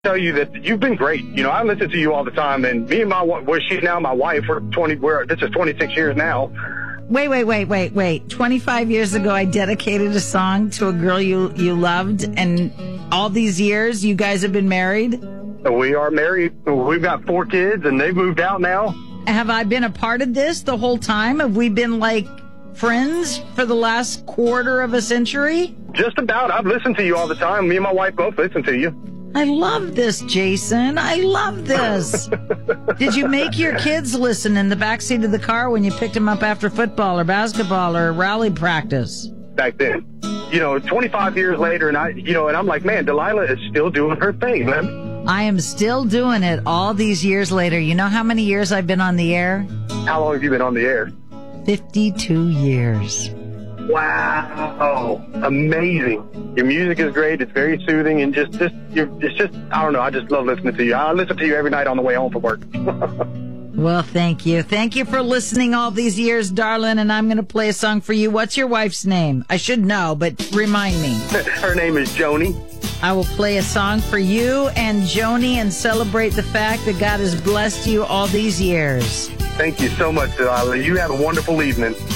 tell you that you've been great. You know, I listen to you all the time, and me and she's now my wife. This is 26 years now. Wait. 25 years ago, I dedicated a song to a girl you loved, and all these years, you guys have been married? We are married. We've got 4 kids, and they've moved out now. Have I been a part of this the whole time? Have we been, like, friends for the last quarter of a century? Just about. I've listened to you all the time. Me and my wife both listen to you. I love this, Jason. I love this. Did you make your kids listen in the backseat of the car when you picked them up after football or basketball or rally practice? Back then. 25 years later, and I'm like, man, Delilah is still doing her thing, man. I am still doing it all these years later. You know how many years I've been on the air? How long have you been on the air? 52 years. Wow. Amazing. Your music is great. It's very soothing, and it's just, I don't know, I just love listening to you. I listen to you every night on the way home from work. Well, thank you. Thank you for listening all these years, darling, and I'm going to play a song for you. What's your wife's name? I should know, but remind me. Her name is Joni. I will play a song for you and Joni and celebrate the fact that God has blessed you all these years. Thank you so much, Delilah. You have a wonderful evening.